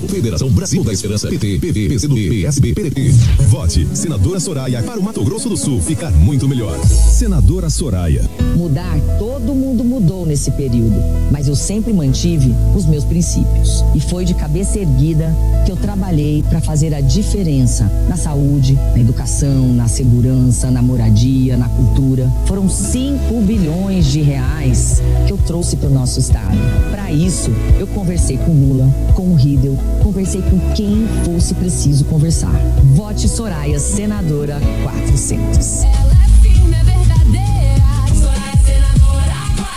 Federação Brasil da Esperança. PT, PV, PCdoB, PSB, PDT. Vote senadora Soraya para o Mato Grosso do Sul ficar muito melhor. Senadora Soraya. Mudar, todo mundo mudou nesse período, mas eu sempre mantive os meus princípios. E foi de cabeça erguida que eu trabalhei para fazer a diferença na saúde, na educação, na segurança, na moradia, na cultura. Foram 5 bilhões de reais que eu trouxe para o nosso estado. Para isso, eu conversei com Lula, com o Riedel, conversei com quem fosse preciso conversar. Vote Soraya, senadora 400. Ela é firme, é verdadeira. Soraya, senadora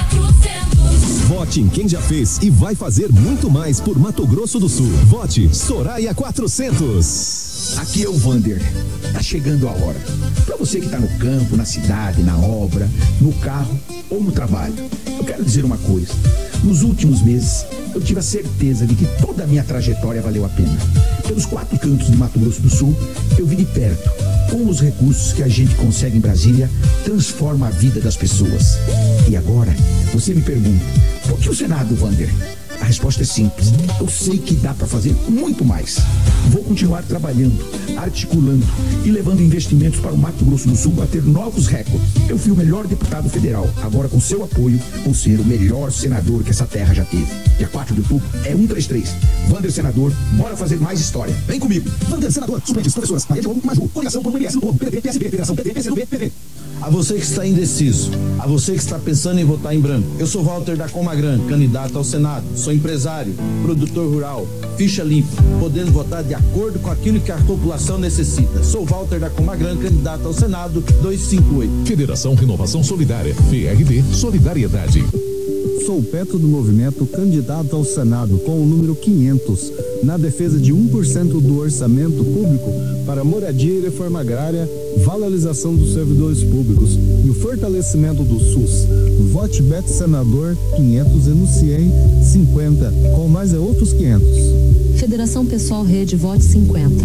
400. Vote em quem já fez e vai fazer muito mais por Mato Grosso do Sul. Vote Soraya 400. Aqui é o Vander. Tá chegando a hora. Para você que tá no campo, na cidade, na obra, no carro ou no trabalho, eu quero dizer uma coisa. Nos últimos meses, eu tive a certeza de que toda a minha trajetória valeu a pena. Pelos 4 cantos de Mato Grosso do Sul, eu vi de perto como os recursos que a gente consegue em Brasília transforma a vida das pessoas. E agora, você me pergunta, por que o Senado, Vander? A resposta é simples. Eu sei que dá para fazer muito mais. Vou continuar trabalhando, articulando e levando investimentos para o Mato Grosso do Sul bater novos recordes. Eu fui o melhor deputado federal. Agora, com seu apoio, vou ser o melhor senador que essa terra já teve. Dia 4 de outubro é 133. Vander Senador, bora fazer mais história. Vem comigo. Vander Senador, suplentes, professoras, Maria de Lobo, Maju, Coligação por MS do Povo, PDT, PSB, Federação PT, PCdoB, PV. A você que está indeciso, a você que está pensando em votar em branco. Eu sou Walter da Comagran, candidato ao Senado. Sou empresário, produtor rural, ficha limpa, podendo votar de acordo com aquilo que a população necessita. Sou Walter da Comagran, candidato ao Senado 258. Federação Renovação Solidária. PRD Solidariedade. Sou o Petro do Movimento, candidato ao Senado com o número 500, na defesa de 1% do orçamento público para moradia e reforma agrária, valorização dos servidores públicos e o fortalecimento do SUS. Vote Beto Senador 500 e no CIEM 50, com mais outros 500. Federação Pessoal Rede Vote 50.